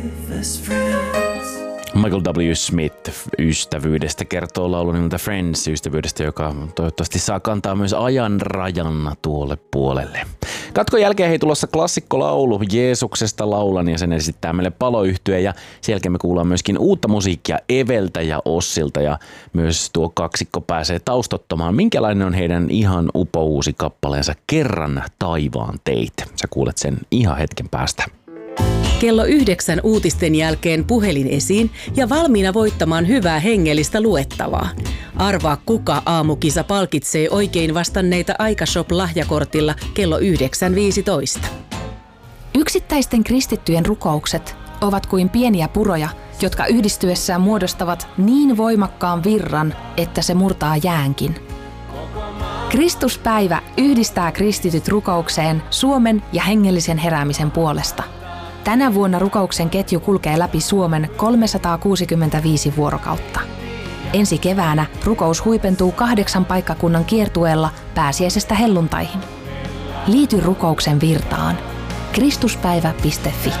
Michael W. Smith ystävyydestä kertoo laulu nimeltä Friends, ystävyydestä, joka toivottavasti saa kantaa myös ajan rajan tuolle puolelle. Katkon jälkeen hei tulossa klassikkolaulu Jeesuksesta laulan ja sen esittää meille Palo-yhtye ja sen jälkeen me kuullaan myöskin uutta musiikkia Eveltä ja Ossilta ja myös tuo kaksikko pääsee taustottamaan, minkälainen on heidän ihan upouusi kappaleensa Kerran taivaan teit. Sä kuulet sen ihan hetken päästä. Kello 9 uutisten jälkeen puhelin esiin ja valmiina voittamaan hyvää hengellistä luettavaa. Arvaa kuka aamukisa palkitsee oikein vastanneita Aikashop-lahjakortilla kello 9.15. Yksittäisten kristittyjen rukoukset ovat kuin pieniä puroja, jotka yhdistyessään muodostavat niin voimakkaan virran, että se murtaa jäänkin. Kristuspäivä yhdistää kristityt rukoukseen Suomen ja hengellisen heräämisen puolesta. Tänä vuonna rukouksen ketju kulkee läpi Suomen 365 vuorokautta. Ensi keväänä rukous huipentuu 8 paikkakunnan kiertueella pääsiäisestä helluntaihin. Liity rukouksen virtaan. Kristuspäivä.fi.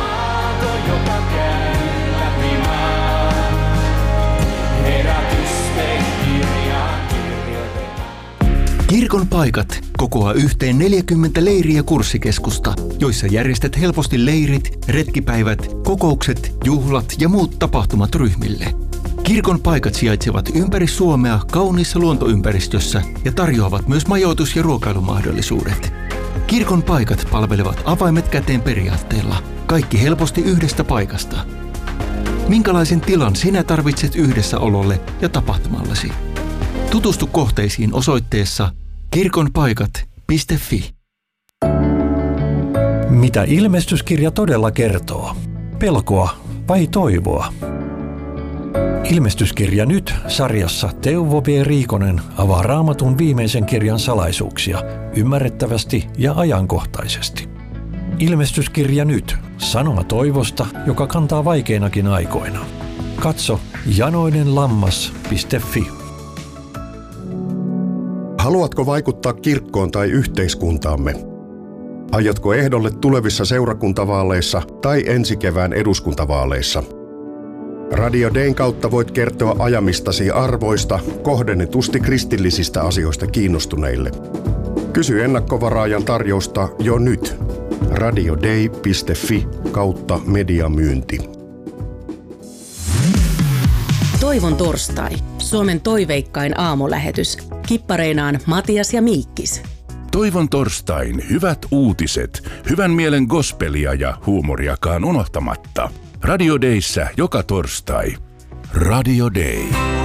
Kirkon paikat kokoaa yhteen 40 leiriä kurssikeskusta, joissa järjestät helposti leirit, retkipäivät, kokoukset, juhlat ja muut tapahtumat ryhmille. Kirkon paikat sijaitsevat ympäri Suomea kauniissa luontoympäristössä ja tarjoavat myös majoitus- ja ruokailumahdollisuudet. Kirkon paikat palvelevat avaimet käteen periaatteella, kaikki helposti yhdestä paikasta. Minkälaisen tilan sinä tarvitset yhdessäololle ja tapahtumallesi? Tutustu kohteisiin osoitteessa kirkonpaikat.fi. Mitä ilmestyskirja todella kertoo? Pelkoa vai toivoa? Ilmestyskirja nyt -sarjassa Teuvo V. Riikonen avaa Raamatun viimeisen kirjan salaisuuksia ymmärrettävästi ja ajankohtaisesti. Ilmestyskirja nyt -sanoma toivosta, joka kantaa vaikeinakin aikoina. Katso janoinenlammas.fi. Haluatko vaikuttaa kirkkoon tai yhteiskuntaamme? Aiotko ehdolle tulevissa seurakuntavaaleissa tai ensi kevään eduskuntavaaleissa? Radio Dayn kautta voit kertoa ajamistasi arvoista kohdennetusti kristillisistä asioista kiinnostuneille. Kysy ennakkovaraajan tarjousta jo nyt. radioday.fi/mediamyynti. Toivon torstai. Suomen toiveikkain aamulähetys. Kippareinaan Matias ja Miikkis. Toivon torstain hyvät uutiset, hyvän mielen gospelia ja huumoriakaan unohtamatta. Radio Dayssä joka torstai. Radio Day.